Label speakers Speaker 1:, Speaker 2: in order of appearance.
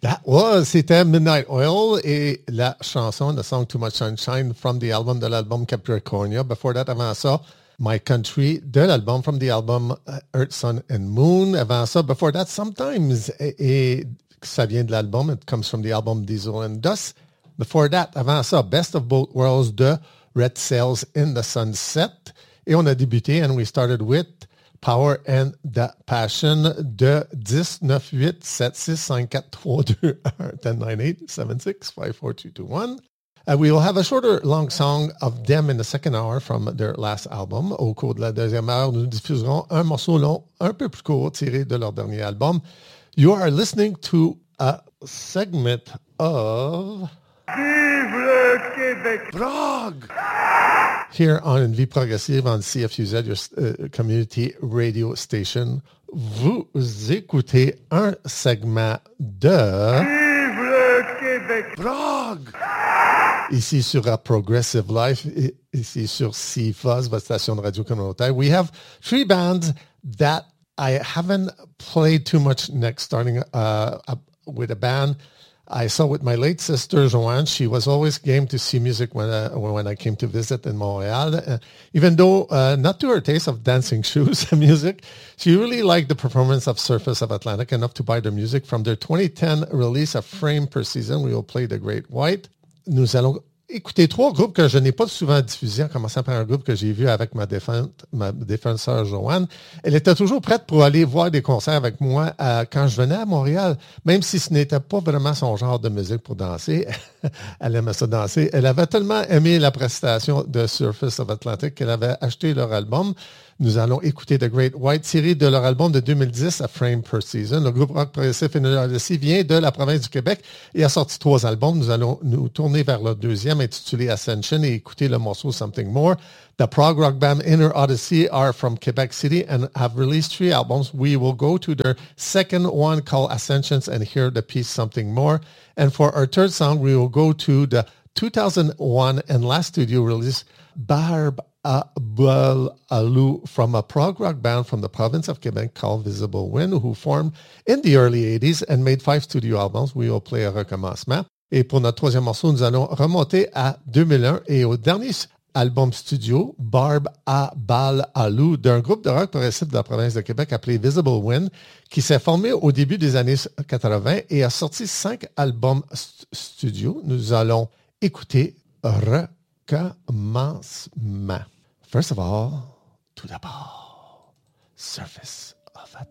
Speaker 1: C'était Midnight Oil et la chanson The Song Too Much Sunshine from the album de l'album Capricornia. Before that, avant ça, My Country de l'album from the album Earth, Sun and Moon. Avant ça, before that, Sometimes, et ça vient de l'album, it comes from the album Diesel and Dust. Before that, avant ça, Best of Both Worlds de Red Sails in the Sunset. Et on a débuté, and we started with Power and the Passion de 10-9-8-7-6-5-4-3-2-1 10-9-8-7-6-5-4-2-2-1. We will have a shorter, long song of them in the second hour from their last album. Au cours de la deuxième heure, nous diffuserons un morceau long, un peu plus court, tiré de leur dernier album. You are listening to a segment of...
Speaker 2: Vive le Québec!
Speaker 1: Prague! Here on Une Vie Progressive on CFUZ, your community radio station. Vous écoutez un segment de...
Speaker 2: Vive le Québec!
Speaker 1: Prague! Ici sur Progressive Life, ici sur CFUZ, votre station de radio communautaire. We have three bands that I haven't played too much next, starting with a band I saw with my late sister, Joanne. She was always game to see music when I came to visit in Montreal. Even though not to her taste of dancing shoes music, she really liked the performance of Surface of Atlantic enough to buy their music. From their 2010 release, A Frame Per Season, we will play The Great White. Nous allons écouter trois groupes que je n'ai pas souvent diffusés, en commençant par un groupe que j'ai vu avec ma défunte sœur Joanne. Elle était toujours prête pour aller voir des concerts avec moi quand je venais à Montréal, même si ce n'était pas vraiment son genre de musique pour danser. Elle aimait ça danser. Elle avait tellement aimé la prestation de Surface of Atlantic qu'elle avait acheté leur album. Nous allons écouter The Great White, tiré de leur album de 2010, A Frame Per Season. Le groupe rock progressif Odyssey vient de la province du Québec et a sorti 3 albums. Nous allons nous tourner vers le deuxième, intitulé Ascension, et écouter le morceau Something More. The prog rock band Inner Odyssey are from Quebec City and have released 3 albums. We will go to their second one called Ascensions and hear the piece Something More. And for our third song, we will go to the 2001 and last studio release, Barb Abel Alou, from a prog rock band from the province of Quebec called Visible Wind, who formed in the early 80s and made 5 studio albums. We will play a recommencement. Et pour notre troisième morceau, nous allons remonter à 2001 et au dernier album studio, Barb Abel Alou, d'un groupe de rock progressif de la province de Québec appelé Visible Wind, qui s'est formé au début des années 80 et a sorti 5 albums studio. Nous allons écouter Recommencement. First of all, tout d'abord, Surface of Atlantic.